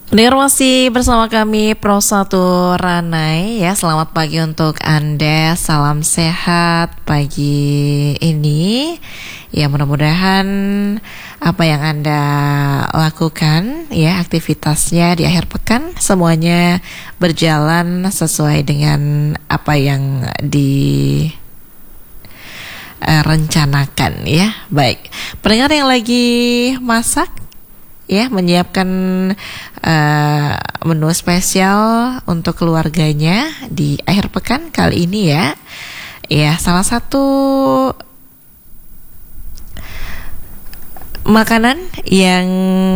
Pendengar masih bersama kami Pro 1 Ranai ya. Selamat pagi untuk Anda. Salam sehat pagi ini. Ya, mudah-mudahan apa yang Anda lakukan ya, aktivitasnya di akhir pekan semuanya berjalan sesuai dengan apa yang rencanakan ya. Baik. Pendengar yang lagi masak ya, menyiapkan menu spesial untuk keluarganya di akhir pekan kali ini ya. Ya, salah satu makanan yang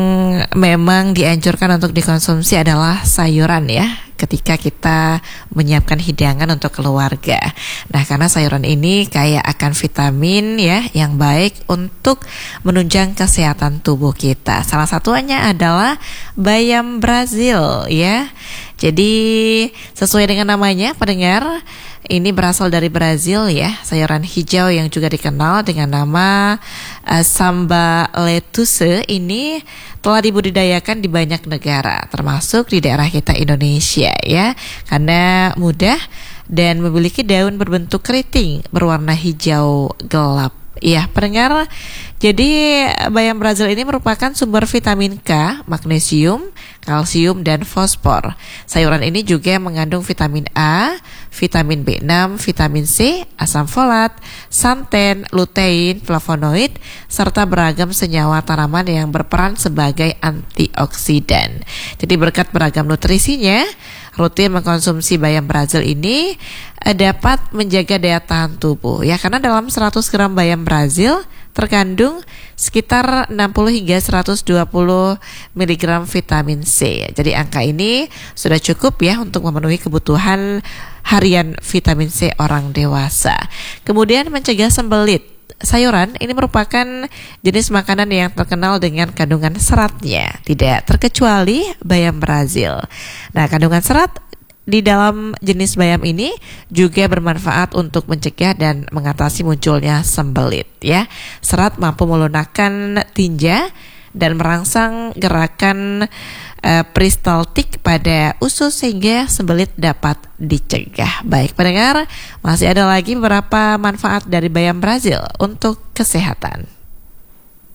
memang dianjurkan untuk dikonsumsi adalah sayuran ya, ketika kita menyiapkan hidangan untuk keluarga. Nah, karena sayuran ini kaya akan vitamin ya, yang baik untuk menunjang kesehatan tubuh kita. Salah satunya adalah bayam Brazil ya. Jadi sesuai dengan namanya, pendengar, ini berasal dari Brazil ya, sayuran hijau yang juga dikenal dengan nama samba lettuce ini telah dibudidayakan di banyak negara, termasuk di daerah kita Indonesia ya, karena mudah dan memiliki daun berbentuk keriting berwarna hijau gelap. Ya, pendengar, jadi bayam Brazil ini merupakan sumber vitamin K, magnesium, kalsium, dan fosfor. Sayuran ini juga mengandung vitamin A, vitamin B6, vitamin C, asam folat, santen, lutein, flavonoid, serta beragam senyawa tanaman yang berperan sebagai antioksidan. Jadi berkat beragam nutrisinya, rutin mengkonsumsi bayam Brazil ini dapat menjaga daya tahan tubuh ya, karena dalam 100 gram bayam Brazil terkandung sekitar 60 hingga 120 mg vitamin C. Jadi angka ini sudah cukup ya untuk memenuhi kebutuhan harian vitamin C orang dewasa. Kemudian mencegah sembelit. Sayuran ini merupakan jenis makanan yang terkenal dengan kandungan seratnya, tidak terkecuali bayam Brazil. Nah, kandungan serat di dalam jenis bayam ini juga bermanfaat untuk mencegah dan mengatasi munculnya sembelit ya. Serat mampu melunakkan tinja dan merangsang gerakan peristaltik pada usus sehingga sembelit dapat dicegah. Baik pendengar, masih ada lagi beberapa manfaat dari bayam Brazil untuk kesehatan.